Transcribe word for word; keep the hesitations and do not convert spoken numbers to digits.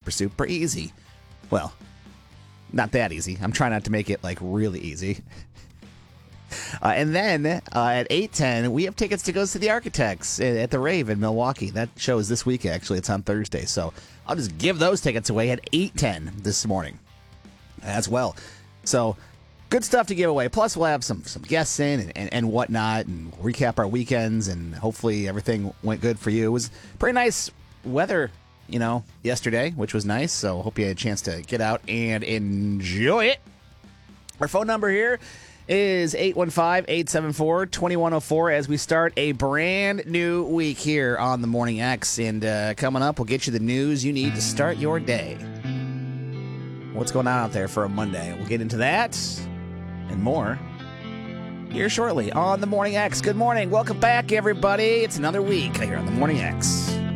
super, super easy. Well, not that easy. I'm trying not to make it, like, really easy. Uh, and then uh, at eight ten, we have tickets to go see the Architects at the Rave in Milwaukee. That show is this week, actually. It's on Thursday. So I'll just give those tickets away at eight ten this morning as well. So good stuff to give away. Plus, we'll have some, some guests in and, and, and whatnot, and recap our weekends, and hopefully everything went good for you. It was pretty nice weather, you know, yesterday, which was nice. So hope you had a chance to get out and enjoy it. Our phone number here is eight one five, eight seven four, two one zero four as we start a brand new week here on the Morning X. And uh, coming up, we'll get you the news you need to start your day. What's going on out there for a Monday? We'll get into that and more here shortly on the Morning X. Good morning. Welcome back, everybody. It's another week here on the Morning X.